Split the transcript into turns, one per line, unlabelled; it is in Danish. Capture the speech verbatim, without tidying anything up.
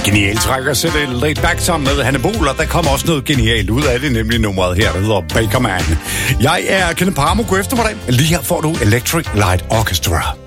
Genialt trækker at sætte Laid Back sammen med Hanne Bol, og der kommer også noget genialt ud af det, nemlig nummeret her, der hedder Baker Man. Jeg er Kenneth Paramo. God eftermiddag. Lige her får du Electric Light Orchestra.